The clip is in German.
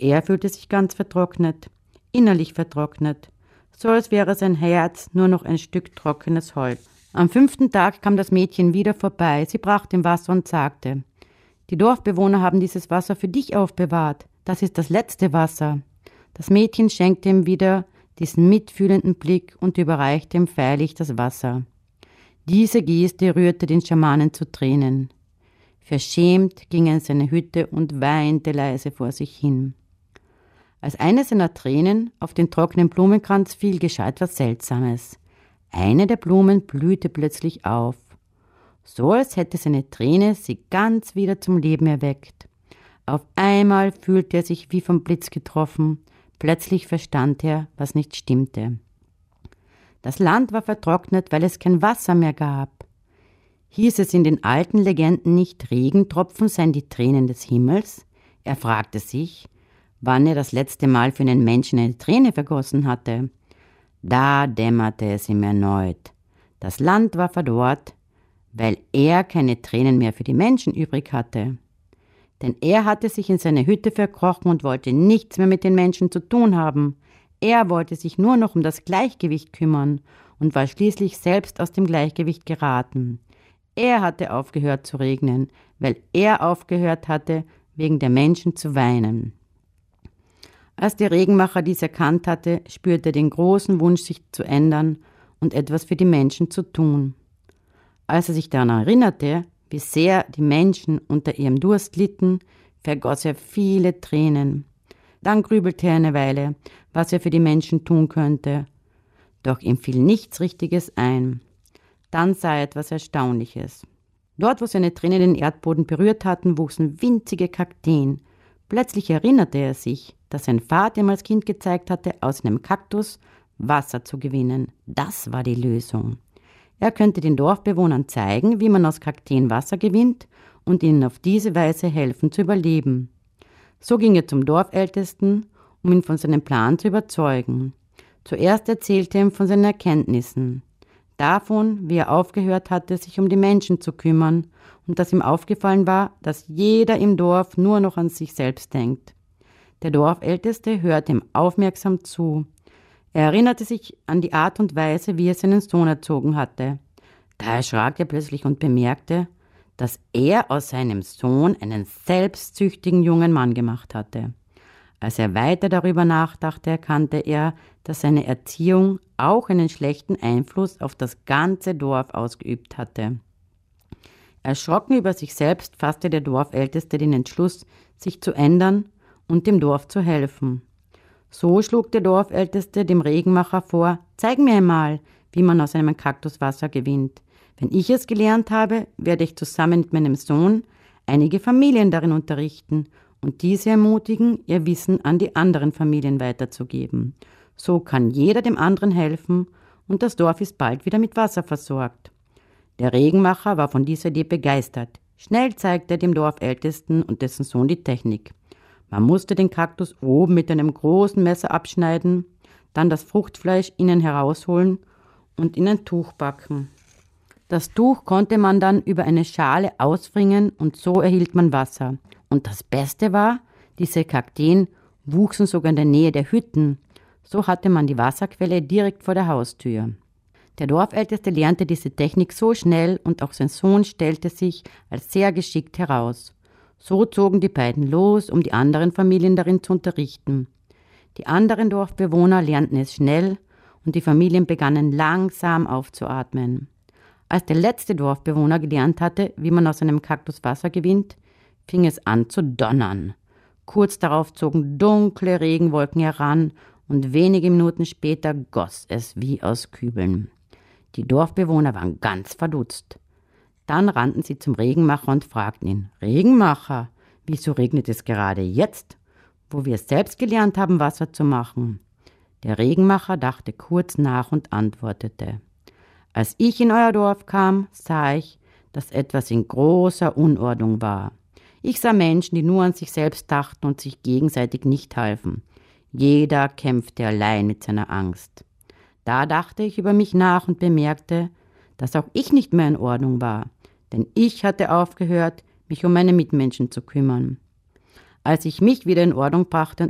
er fühlte sich ganz vertrocknet, innerlich vertrocknet, so als wäre sein Herz nur noch ein Stück trockenes Holz. Am 5. Tag kam das Mädchen wieder vorbei. Sie brachte ihm Wasser und sagte: Die Dorfbewohner haben dieses Wasser für dich aufbewahrt. Das ist das letzte Wasser. Das Mädchen schenkte ihm wieder diesen mitfühlenden Blick und überreichte ihm feierlich das Wasser. Diese Geste rührte den Schamanen zu Tränen. Verschämt ging er in seine Hütte und weinte leise vor sich hin. Als eine seiner Tränen auf den trockenen Blumenkranz fiel, geschah etwas Seltsames. Eine der Blumen blühte plötzlich auf, so als hätte seine Träne sie ganz wieder zum Leben erweckt. Auf einmal fühlte er sich wie vom Blitz getroffen. Plötzlich verstand er, was nicht stimmte. Das Land war vertrocknet, weil es kein Wasser mehr gab. Hieß es in den alten Legenden nicht, Regentropfen seien die Tränen des Himmels? Er fragte sich, wann er das letzte Mal für einen Menschen eine Träne vergossen hatte. Da dämmerte es ihm erneut. Das Land war verdorrt, weil er keine Tränen mehr für die Menschen übrig hatte. Denn er hatte sich in seine Hütte verkrochen und wollte nichts mehr mit den Menschen zu tun haben. Er wollte sich nur noch um das Gleichgewicht kümmern und war schließlich selbst aus dem Gleichgewicht geraten. Er hatte aufgehört zu regnen, weil er aufgehört hatte, wegen der Menschen zu weinen. Als der Regenmacher dies erkannt hatte, spürte er den großen Wunsch, sich zu ändern und etwas für die Menschen zu tun. Als er sich daran erinnerte, wie sehr die Menschen unter ihrem Durst litten, vergoss er viele Tränen. Dann grübelte er eine Weile, was er für die Menschen tun könnte. Doch ihm fiel nichts Richtiges ein. Dann sah er etwas Erstaunliches. Dort, wo seine Tränen den Erdboden berührt hatten, wuchsen winzige Kakteen. Plötzlich erinnerte er sich, dass sein Vater ihm als Kind gezeigt hatte, aus einem Kaktus Wasser zu gewinnen. Das war die Lösung. Er könnte den Dorfbewohnern zeigen, wie man aus Kakteen Wasser gewinnt und ihnen auf diese Weise helfen zu überleben. So ging er zum Dorfältesten, um ihn von seinem Plan zu überzeugen. Zuerst erzählte er ihm von seinen Erkenntnissen. Davon, wie er aufgehört hatte, sich um die Menschen zu kümmern und dass ihm aufgefallen war, dass jeder im Dorf nur noch an sich selbst denkt. Der Dorfälteste hörte ihm aufmerksam zu. Er erinnerte sich an die Art und Weise, wie er seinen Sohn erzogen hatte. Da erschrak er plötzlich und bemerkte, dass er aus seinem Sohn einen selbstsüchtigen jungen Mann gemacht hatte. Als er weiter darüber nachdachte, erkannte er, dass seine Erziehung auch einen schlechten Einfluss auf das ganze Dorf ausgeübt hatte. Erschrocken über sich selbst fasste der Dorfälteste den Entschluss, sich zu ändern und dem Dorf zu helfen. So schlug der Dorfälteste dem Regenmacher vor: Zeig mir einmal, wie man aus einem Kaktus Wasser gewinnt. Wenn ich es gelernt habe, werde ich zusammen mit meinem Sohn einige Familien darin unterrichten und diese ermutigen, ihr Wissen an die anderen Familien weiterzugeben. So kann jeder dem anderen helfen und das Dorf ist bald wieder mit Wasser versorgt. Der Regenmacher war von dieser Idee begeistert. Schnell zeigte er dem Dorfältesten und dessen Sohn die Technik. Man musste den Kaktus oben mit einem großen Messer abschneiden, dann das Fruchtfleisch innen herausholen und in ein Tuch backen. Das Tuch konnte man dann über eine Schale auswringen und so erhielt man Wasser. Und das Beste war, diese Kakteen wuchsen sogar in der Nähe der Hütten. So hatte man die Wasserquelle direkt vor der Haustür. Der Dorfälteste lernte diese Technik so schnell und auch sein Sohn stellte sich als sehr geschickt heraus. So zogen die beiden los, um die anderen Familien darin zu unterrichten. Die anderen Dorfbewohner lernten es schnell und die Familien begannen langsam aufzuatmen. Als der letzte Dorfbewohner gelernt hatte, wie man aus einem Kaktus Wasser gewinnt, fing es an zu donnern. Kurz darauf zogen dunkle Regenwolken heran und wenige Minuten später goss es wie aus Kübeln. Die Dorfbewohner waren ganz verdutzt. Dann rannten sie zum Regenmacher und fragten ihn: Regenmacher, wieso regnet es gerade jetzt, wo wir selbst gelernt haben, Wasser zu machen? Der Regenmacher dachte kurz nach und antwortete: Als ich in euer Dorf kam, sah ich, dass etwas in großer Unordnung war. Ich sah Menschen, die nur an sich selbst dachten und sich gegenseitig nicht halfen. Jeder kämpfte allein mit seiner Angst. Da dachte ich über mich nach und bemerkte, dass auch ich nicht mehr in Ordnung war, denn ich hatte aufgehört, mich um meine Mitmenschen zu kümmern. Als ich mich wieder in Ordnung brachte